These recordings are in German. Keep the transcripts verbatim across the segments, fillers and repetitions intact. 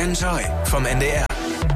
Enjoy vom N D R.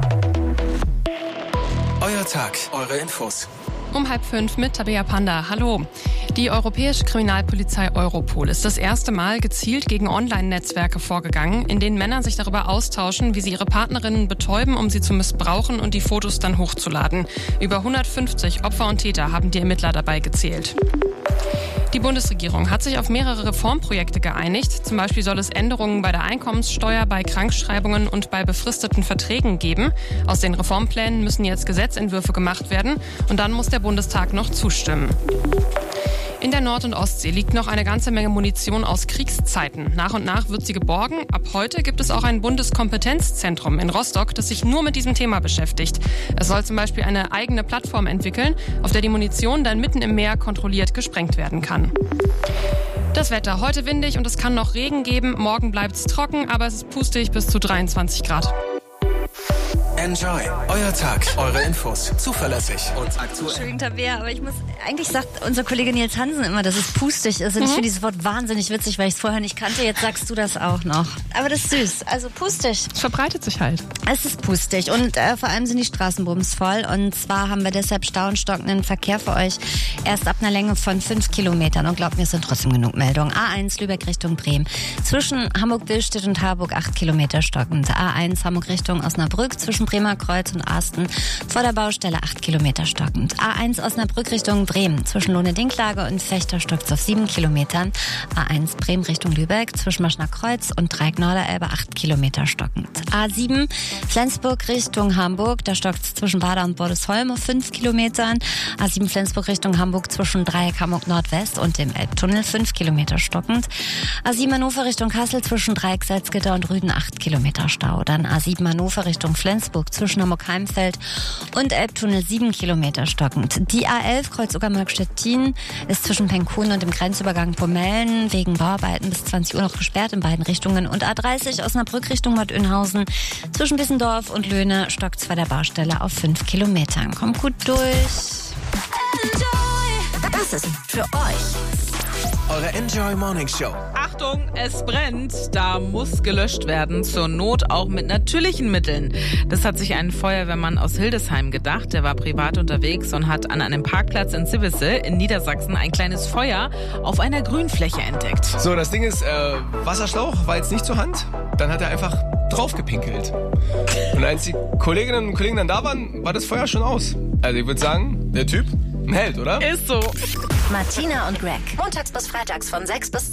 Euer Tag, eure Infos. Um halb fünf mit Tabea Panda. Hallo. Die europäische Kriminalpolizei Europol ist das erste Mal gezielt gegen Online-Netzwerke vorgegangen, in denen Männer sich darüber austauschen, wie sie ihre Partnerinnen betäuben, um sie zu missbrauchen und die Fotos dann hochzuladen. Über hundertfünfzig Opfer und Täter haben die Ermittler dabei gezählt. Die Bundesregierung hat sich auf mehrere Reformprojekte geeinigt. Zum Beispiel soll es Änderungen bei der Einkommenssteuer, bei Krankschreibungen und bei befristeten Verträgen geben. Aus den Reformplänen müssen jetzt Gesetzentwürfe gemacht werden und dann muss der Bundestag noch zustimmen. In der Nord- und Ostsee liegt noch eine ganze Menge Munition aus Kriegszeiten. Nach und nach wird sie geborgen. Ab heute gibt es auch ein Bundeskompetenzzentrum in Rostock, das sich nur mit diesem Thema beschäftigt. Es soll zum Beispiel eine eigene Plattform entwickeln, auf der die Munition dann mitten im Meer kontrolliert gesprengt werden kann. Das Wetter. Heute windig und es kann noch Regen geben. Morgen bleibt es trocken, aber es ist pustig bis zu dreiundzwanzig Grad. Enjoy. Euer Tag, eure Infos. Zuverlässig und aktuell. Entschuldigung, Tabea, aber ich muss, eigentlich sagt unser Kollege Nils Hansen immer, dass es pustig ist. Und mhm. ich finde dieses Wort wahnsinnig witzig, weil ich es vorher nicht kannte. Jetzt sagst du das auch noch. Aber das ist süß. Also pustig. Es verbreitet sich halt. Es ist pustig und äh, vor allem sind die Straßen bumsvoll. Und zwar haben wir deshalb Stau und stockenden Verkehr für euch erst ab einer Länge von fünf Kilometern. Und glaubt mir, es sind trotzdem genug Meldungen. A eins Lübeck Richtung Bremen. Zwischen Hamburg-Billstedt und Harburg acht Kilometer stockend. A eins Hamburg Richtung Osnabrück zwischen Bremer Kreuz und Asten vor der Baustelle acht Kilometer stockend. A eins Osnabrück Richtung Bremen zwischen Lohne-Dinklage und Fechter stockt auf sieben Kilometern. A eins Bremen Richtung Lübeck zwischen Maschner Kreuz und Dreieck Norderelbe acht Kilometer stockend. A sieben Flensburg Richtung Hamburg, da stockt es zwischen Bader und Bordesholm auf fünf Kilometern. A sieben Flensburg Richtung Hamburg zwischen Dreieck Hamburg Nordwest und dem Elbtunnel fünf Kilometer stockend. A sieben Hannover Richtung Kassel zwischen Dreieck Salzgitter und Rüden acht Kilometer Stau. Dann A sieben Hannover Richtung Flensburg zwischen Hamburg-Heimfeld und Elbtunnel sieben Kilometer stockend. Die A elf Kreuz-Uckermark-Stettin ist zwischen Penkhuhn und dem Grenzübergang Pomellen wegen Bauarbeiten bis zwanzig Uhr noch gesperrt in beiden Richtungen. Und A dreißig Osnabrück Richtung Bad Oeynhausen zwischen Bissendorf und Löhne stockt bei der Baustelle auf fünf Kilometern. Kommt gut durch. Enjoy. Das ist für euch. Eure Enjoy Morning Show. Achtung, es brennt. Da muss gelöscht werden. Zur Not auch mit natürlichen Mitteln. Das hat sich ein Feuerwehrmann aus Hildesheim gedacht. Der war privat unterwegs und hat an einem Parkplatz in Zibissel in Niedersachsen ein kleines Feuer auf einer Grünfläche entdeckt. So, das Ding ist, äh, Wasserschlauch war jetzt nicht zur Hand. Dann hat er einfach draufgepinkelt. Und als die Kolleginnen und Kollegen dann da waren, war das Feuer schon aus. Also ich würde sagen, der Typ, ein Held, oder? Ist so. Martina und Greg. Montags bis freitags von sechs bis